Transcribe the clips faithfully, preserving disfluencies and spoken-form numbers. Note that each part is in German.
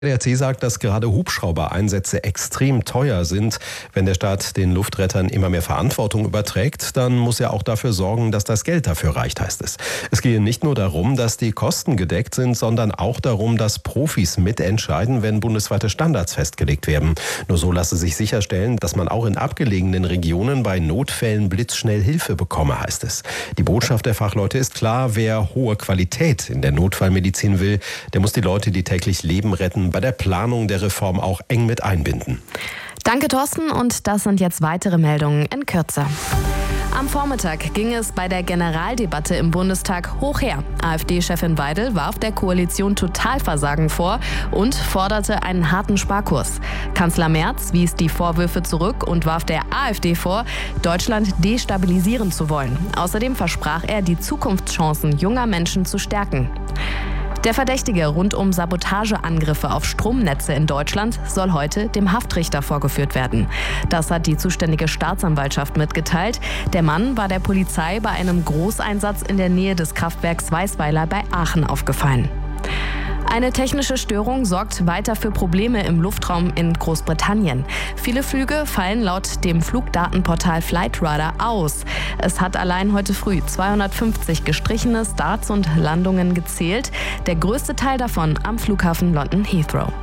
Der A D A C sagt, dass gerade Hubschraubereinsätze extrem teuer sind. Wenn der Staat den Luftrettern immer mehr Verantwortung überträgt, dann muss er auch dafür sorgen, dass das Geld dafür reicht, heißt es. Es gehe nicht nur darum, dass die Kosten gedeckt sind, sondern auch darum, dass Profis mitentscheiden, wenn bundesweite Standards festgelegt werden. Nur so lasse sich sicherstellen, dass man auch in abgelegenen Regionen bei Notfällen blitzschnell Hilfe bekomme, heißt es. Die Botschaft der Fachleute ist klar: Wer hohe Qualität in der Notfallmedizin will, der muss die Leute, die täglich Leben retten, bei der Planung der Reform auch eng mit einbinden. Danke, Thorsten. Und das sind jetzt weitere Meldungen in Kürze. Am Vormittag ging es bei der Generaldebatte im Bundestag hoch her. AfD-Chefin Weidel warf der Koalition Totalversagen vor und forderte einen harten Sparkurs. Kanzler Merz wies die Vorwürfe zurück und warf der AfD vor, Deutschland destabilisieren zu wollen. Außerdem versprach er, die Zukunftschancen junger Menschen zu stärken. Der Verdächtige rund um Sabotageangriffe auf Stromnetze in Deutschland soll heute dem Haftrichter vorgeführt werden. Das hat die zuständige Staatsanwaltschaft mitgeteilt. Der Mann war der Polizei bei einem Großeinsatz in der Nähe des Kraftwerks Weißweiler bei Aachen aufgefallen. Eine technische Störung sorgt weiter für Probleme im Luftraum in Großbritannien. Viele Flüge fallen laut dem Flugdatenportal Flightradar aus. Es hat allein heute früh zweihundertfünfzig gestrichene Starts und Landungen gezählt. Der größte Teil davon am Flughafen London Heathrow.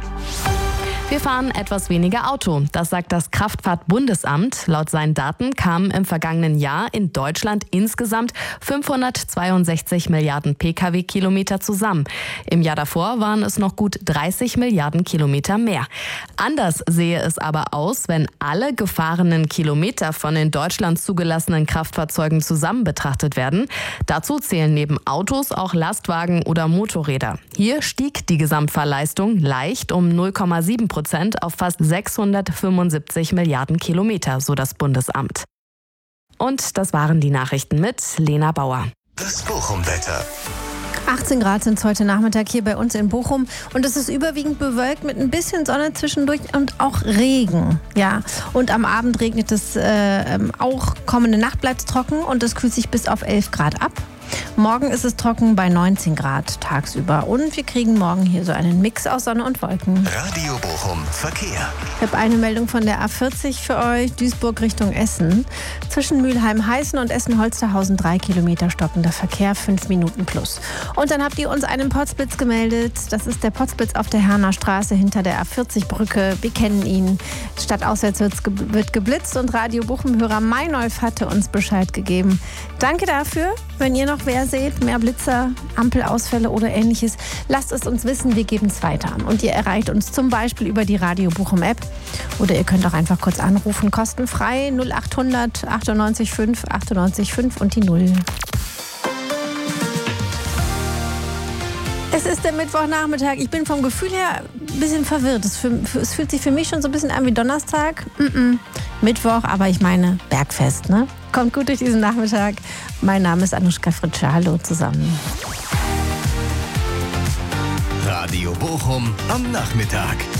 Wir fahren etwas weniger Auto, das sagt das Kraftfahrtbundesamt. Laut seinen Daten kamen im vergangenen Jahr in Deutschland insgesamt fünfhundertzweiundsechzig Milliarden Pkw-Kilometer zusammen. Im Jahr davor waren es noch gut dreißig Milliarden Kilometer mehr. Anders sehe es aber aus, wenn alle gefahrenen Kilometer von in Deutschland zugelassenen Kraftfahrzeugen zusammen betrachtet werden. Dazu zählen neben Autos auch Lastwagen oder Motorräder. Hier stieg die Gesamtfahrleistung leicht um null Komma sieben Prozent auf fast sechshundertfünfundsiebzig Milliarden Kilometer, so das Bundesamt. Und das waren die Nachrichten mit Lena Bauer. Das Bochum-Wetter. achtzehn Grad sind es heute Nachmittag hier bei uns in Bochum und es ist überwiegend bewölkt mit ein bisschen Sonne zwischendurch und auch Regen. Ja, und am Abend regnet es äh, auch. Kommende Nacht bleibt es trocken und es kühlt sich bis auf elf Grad ab. Morgen ist es trocken bei neunzehn Grad tagsüber und wir kriegen morgen hier so einen Mix aus Sonne und Wolken. Radio Bochum Verkehr. Ich habe eine Meldung von der A vierzig für euch, Duisburg Richtung Essen. Zwischen Mülheim-Heißen und Essen-Holsterhausen drei Kilometer stockender Verkehr, fünf Minuten plus. Und dann habt ihr uns einen Potzblitz gemeldet. Das ist der Potzblitz auf der Herner Straße hinter der A vierzig Brücke. Wir kennen ihn. Stadtauswärts wird geblitzt und Radio Bochum-Hörer Meinolf hatte uns Bescheid gegeben. Danke dafür. Wenn ihr noch wer seht, mehr Blitzer, Ampelausfälle oder ähnliches, lasst es uns wissen, wir geben es weiter. Und ihr erreicht uns zum Beispiel über die Radio Bochum App oder ihr könnt auch einfach kurz anrufen, kostenfrei null achthundert achtundneunzig fünf achtundneunzig fünf und die null. Es ist der Mittwochnachmittag. Ich bin vom Gefühl her ein bisschen verwirrt. Es, für, es fühlt sich für mich schon so ein bisschen an wie Donnerstag. Mm-mm. Mittwoch, aber ich meine Bergfest, ne? Kommt gut durch diesen Nachmittag. Mein Name ist Anuschka Fritsche. Hallo zusammen. Radio Bochum am Nachmittag.